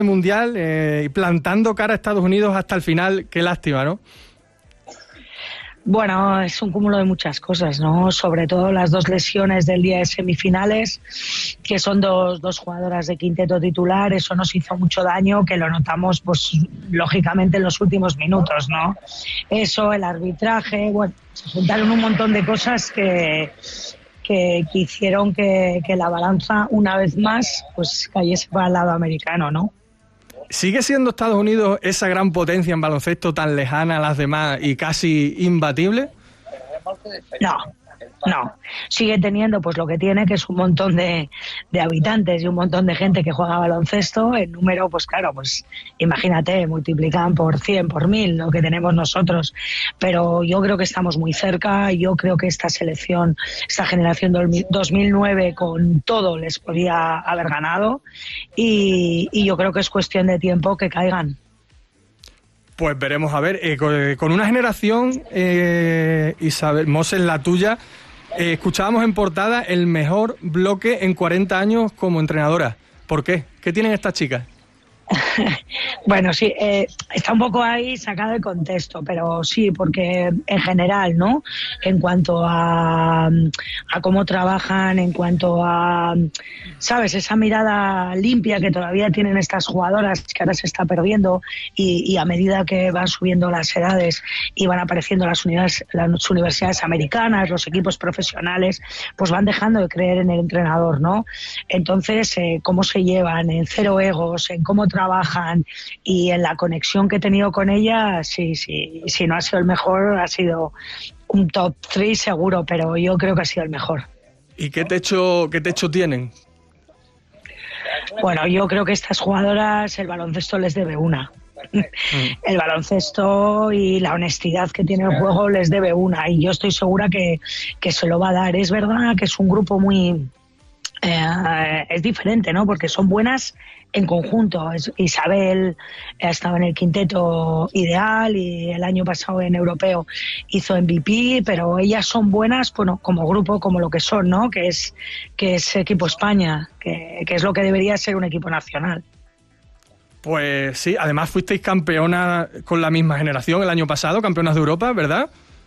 mundial y plantando cara a Estados Unidos hasta el final. Qué lástima, ¿no? Bueno, es un cúmulo de muchas cosas, ¿no? Sobre todo las dos lesiones del día de semifinales, que son dos jugadoras de quinteto titular. Eso nos hizo mucho daño, que lo notamos, pues, lógicamente en los últimos minutos, ¿no? Eso, el arbitraje, bueno, se juntaron un montón de cosas que hicieron que la balanza, una vez más, pues cayese para el lado americano, ¿no? ¿Sigue siendo Estados Unidos esa gran potencia en baloncesto tan lejana a las demás y casi imbatible? No, sigue teniendo pues lo que tiene, que es un montón de habitantes y un montón de gente que juega baloncesto. El número, pues claro, pues imagínate, multiplican por 100, por 1000 lo que tenemos nosotros. Pero yo creo que estamos muy cerca. Yo creo que esta selección, esta generación 2009 con todo les podía haber ganado, y yo creo que es cuestión de tiempo que caigan. Pues veremos, a ver, con una generación, Isabel Moses, la tuya, escuchábamos en portada el mejor bloque en 40 años como entrenadora. ¿Por qué? ¿Qué tienen estas chicas? Bueno, sí, está un poco ahí sacado de contexto, pero sí, porque en general, ¿no? En cuanto a cómo trabajan, en cuanto a, ¿sabes? Esa mirada limpia que todavía tienen estas jugadoras, que ahora se está perdiendo, y a medida que van subiendo las edades y van apareciendo las universidades americanas, los equipos profesionales, pues van dejando de creer en el entrenador, ¿no? Entonces, cómo se llevan, en cero egos, en cómo trabajan y en la conexión que he tenido con ella, sí, no ha sido el mejor, ha sido un top 3 seguro, pero yo creo que ha sido el mejor. ¿Y qué techo tienen? Bueno, yo creo que estas jugadoras el baloncesto les debe una. El baloncesto y la honestidad que tiene el juego les debe una, y yo estoy segura que se lo va a dar. Es verdad que es un grupo muy... es diferente, ¿no? Porque son buenas en conjunto. Isabel ha estado en el quinteto ideal y el año pasado en europeo hizo MVP, pero ellas son buenas, bueno, como grupo, como lo que son, ¿no? Que es equipo España, que es lo que debería ser un equipo nacional. Pues sí, además fuisteis campeona con la misma generación el año pasado, campeonas de Europa, ¿verdad?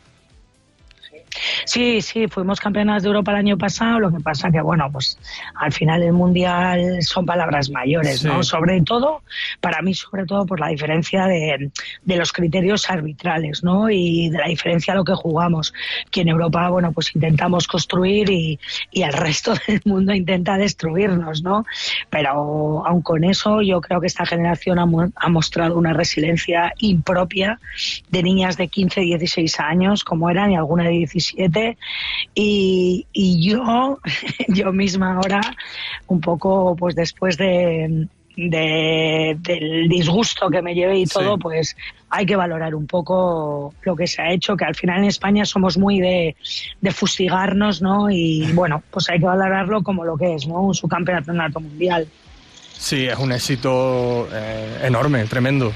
Sí, fuimos campeonas de Europa el año pasado. Lo que pasa que, bueno, pues al final el Mundial son palabras mayores, ¿no? Sí. Sobre todo por la diferencia de los criterios arbitrales, ¿no? Y de la diferencia de lo que jugamos. Que en Europa, bueno, pues intentamos construir y el resto del mundo intenta destruirnos, ¿no? Pero aun con eso, yo creo que esta generación ha mostrado una resiliencia impropia de niñas de 15, 16 años, como eran, y alguna de 17, y yo misma ahora, un poco pues después del disgusto que me llevé y todo, sí, pues hay que valorar un poco lo que se ha hecho, que al final en España somos muy de fustigarnos, ¿no? Y bueno, pues hay que valorarlo como lo que es, ¿no? Un subcampeonato mundial. Sí, es un éxito enorme, tremendo.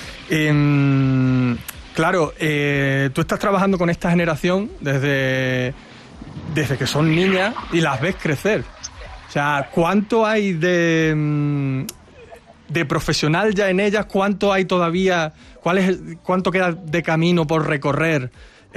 Claro, tú estás trabajando con esta generación desde que son niñas y las ves crecer. O sea, ¿cuánto hay de profesional ya en ellas? ¿Cuánto hay todavía? ¿Cuánto queda de camino por recorrer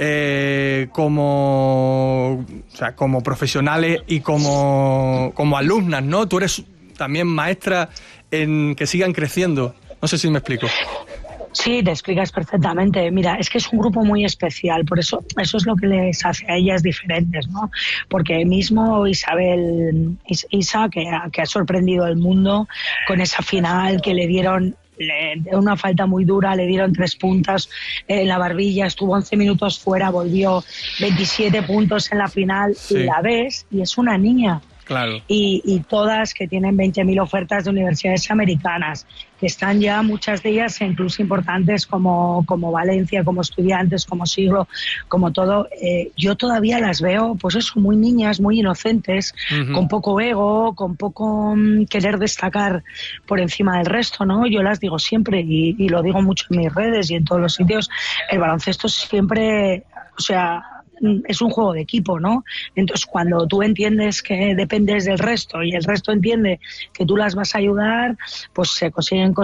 como profesionales y como alumnas, ¿no? Tú eres también maestra en que sigan creciendo. No sé si me explico. Sí, te explicas perfectamente. Mira, es que es un grupo muy especial, por eso es lo que les hace a ellas diferentes, ¿no? Porque mismo Isa, que ha sorprendido al mundo con esa final que le dieron una falta muy dura, le dieron 3 puntas en la barbilla, estuvo 11 minutos fuera, volvió 27 puntos en la final, sí. Y la ves y es una niña. Claro. Y todas que tienen 20.000 ofertas de universidades americanas, que están ya muchas de ellas en clubes importantes como Valencia, como Estudiantes, como Siglo, como todo. Yo todavía las veo, pues eso, muy niñas, muy inocentes, uh-huh, con poco ego, con poco querer destacar por encima del resto, ¿no? Yo las digo siempre, y lo digo mucho en mis redes y en todos los sitios, el baloncesto siempre, o sea, es un juego de equipo, ¿no? Entonces, cuando tú entiendes que dependes del resto y el resto entiende que tú las vas a ayudar, pues se consiguen cosas